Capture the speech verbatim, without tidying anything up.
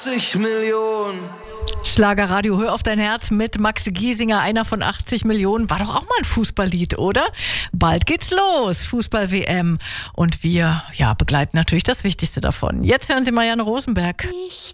achtzig Millionen. Schlagerradio, hör auf dein Herz mit Max Giesinger, einer von achtzig Millionen. War doch auch mal ein Fußballlied, oder? Bald geht's los, Fußball-W M. Und wir ja, begleiten natürlich das Wichtigste davon. Jetzt hören Sie Marianne Rosenberg. Ich